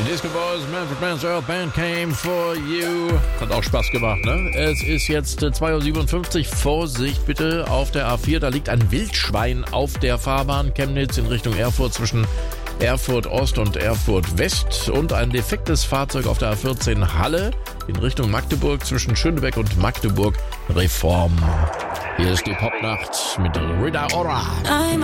Disco Boys, Manfred Mann's Earth Band came for you. Hat auch Spaß gemacht, ne? Es ist jetzt 2:57 Uhr. Vorsicht bitte auf der A4. Da liegt ein Wildschwein auf der Fahrbahn Chemnitz in Richtung Erfurt zwischen Erfurt Ost und Erfurt West. Und ein defektes Fahrzeug auf der A14 Halle in Richtung Magdeburg zwischen Schönebeck und Magdeburg Reform. Hier ist die Popnacht mit Rita Ora.